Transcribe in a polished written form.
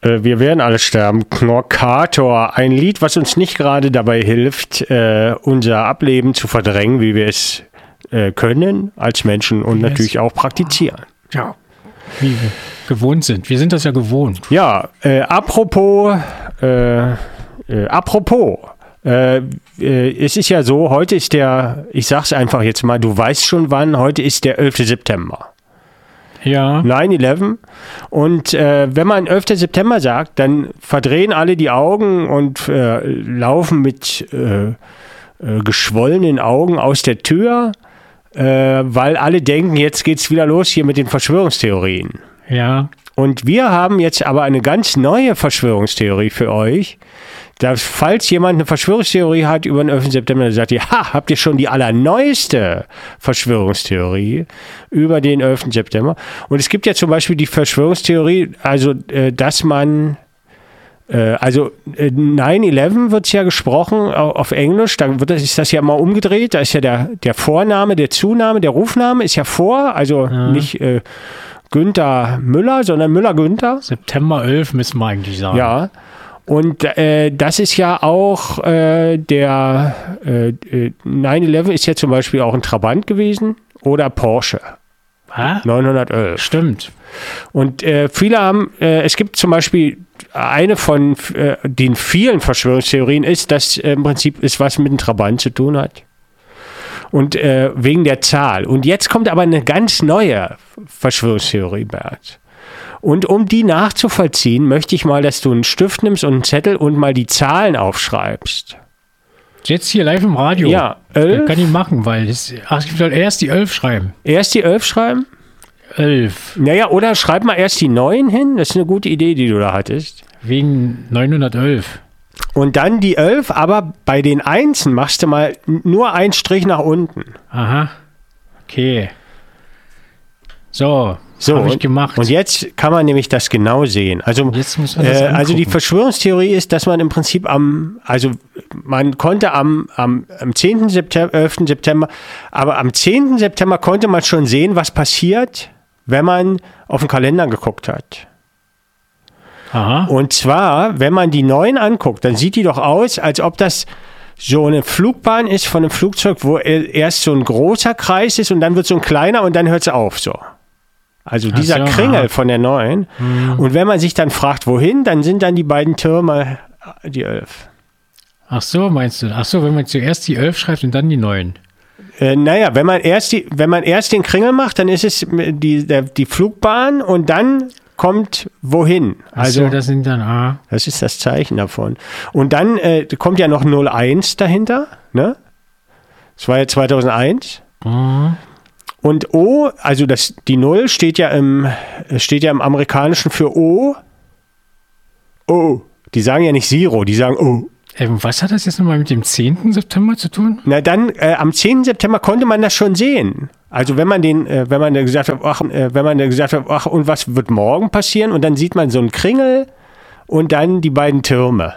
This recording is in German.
Wir werden alle sterben. Knorkator, ein Lied, was uns nicht gerade dabei hilft, unser Ableben zu verdrängen, wie wir es können als Menschen und natürlich auch praktizieren. Ja, wie wir gewohnt sind. Wir sind das ja gewohnt. Ja, apropos, es ist ja so, heute ist ich sag's einfach jetzt mal, du weißt schon wann, heute ist der 11. September. Ja. 9/11. Und wenn man 11. September sagt, dann verdrehen alle die Augen und laufen mit geschwollenen Augen aus der Tür, weil alle denken, jetzt geht's wieder los hier mit den Verschwörungstheorien. Ja. Und wir haben jetzt aber eine ganz neue Verschwörungstheorie für euch. Dass, falls jemand eine Verschwörungstheorie hat über den 11. September, dann sagt ihr, habt ihr schon die allerneueste Verschwörungstheorie über den 11. September? Und es gibt ja zum Beispiel die Verschwörungstheorie, also dass man 9/11 wird es ja gesprochen auf Englisch, dann ist das ja immer umgedreht, da ist ja der Vorname, der Zunahme, der Rufname ist ja vor, also nicht Günther Müller, sondern Müller-Günther. September 11 müssen wir eigentlich sagen. Ja, und das ist ja auch 9/11 ist ja zum Beispiel auch ein Trabant gewesen oder Porsche. 911. Stimmt. Und viele haben, es gibt zum Beispiel eine von den vielen Verschwörungstheorien ist, dass im Prinzip es was mit dem Trabant zu tun hat. Und wegen der Zahl. Und jetzt kommt aber eine ganz neue Verschwörungstheorie, Bert. Und um die nachzuvollziehen, möchte ich mal, dass du einen Stift nimmst und einen Zettel und mal die Zahlen aufschreibst. Jetzt hier live im Radio. Ja, 11. Kann ich machen, weil ich soll erst die 11 schreiben. Erst die 11 schreiben? 11. Naja, oder schreib mal erst die 9 hin. Das ist eine gute Idee, die du da hattest. Wegen 911. Und dann die 11, aber bei den Einsen machst du mal nur einen Strich nach unten. Aha. Okay. So, habe ich gemacht. Und jetzt kann man nämlich das genau sehen. Also, jetzt muss man das also die Verschwörungstheorie ist, dass man im Prinzip man konnte am 10. September, 11. September, aber am 10. September konnte man schon sehen, was passiert, wenn man auf den Kalender geguckt hat. Aha. Und zwar, wenn man die 9 anguckt, dann sieht die doch aus, als ob das so eine Flugbahn ist von einem Flugzeug, wo erst so ein großer Kreis ist und dann wird so ein kleiner und dann hört es auf so. Also dieser Kringel von der 9. Und wenn man sich dann fragt, wohin, dann sind dann die beiden Türme die 11. Ach so, meinst du? Ach so, wenn man zuerst die 11 schreibt und dann die 9. Naja, wenn man erst den Kringel macht, dann ist es die Flugbahn und dann kommt wohin. Also so, das sind dann das ist das Zeichen davon. Und dann kommt ja noch 01 dahinter, ne? Das war ja 2001. Mhm. Und O, also die 0 steht ja im Amerikanischen für O. O. Die sagen ja nicht Zero, die sagen O. Was hat das jetzt nochmal mit dem 10. September zu tun? Na dann, am 10. September konnte man das schon sehen. Also wenn man gesagt hat, ach, und was wird morgen passieren? Und dann sieht man so einen Kringel und dann die beiden Türme.